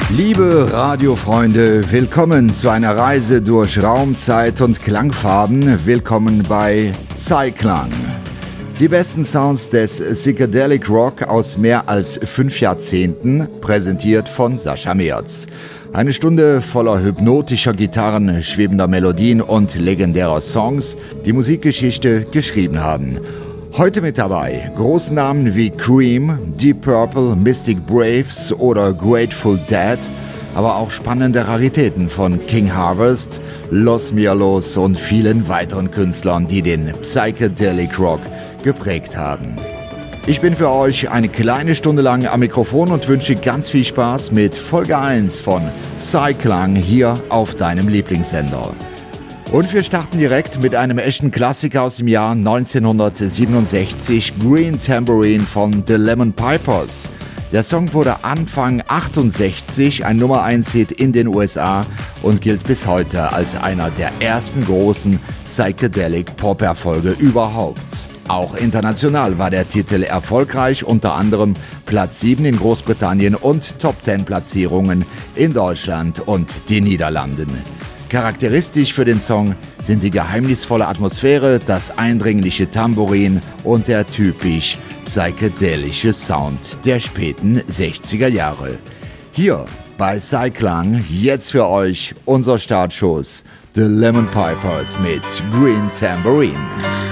Liebe Radiofreunde, willkommen zu einer Reise durch Raum, Zeit und Klangfarben. Willkommen bei Psyklang. Die besten Sounds des Psychedelic Rock aus mehr als 5 Jahrzehnten, präsentiert von Sascha Meerz. Eine Stunde voller hypnotischer Gitarren, schwebender Melodien und legendärer Songs, die Musikgeschichte geschrieben haben. Heute mit dabei große Namen wie Cream, Deep Purple, Mystic Braves oder Grateful Dead, aber auch spannende Raritäten von King Harvest, Los Mialos und vielen weiteren Künstlern, die den Psychedelic Rock geprägt haben. Ich bin für euch eine kleine Stunde lang am Mikrofon und wünsche ganz viel Spaß mit Folge 1 von Psyklang hier auf deinem Lieblingssender. Und wir starten direkt mit einem echten Klassiker aus dem Jahr 1967, Green Tambourine von The Lemon Pipers. Der Song wurde Anfang 68 ein Nummer-1-Hit in den USA und gilt bis heute als einer der ersten großen Psychedelic-Pop-Erfolge überhaupt. Auch international war der Titel erfolgreich, unter anderem Platz 7 in Großbritannien und Top-10-Platzierungen in Deutschland und den Niederlanden. Charakteristisch für den Song sind die geheimnisvolle Atmosphäre, das eindringliche Tambourin und der typisch psychedelische Sound der späten 60er Jahre. Hier bei Psyklang jetzt für euch unser Startschuss, The Lemon Pipers mit Green Tambourine.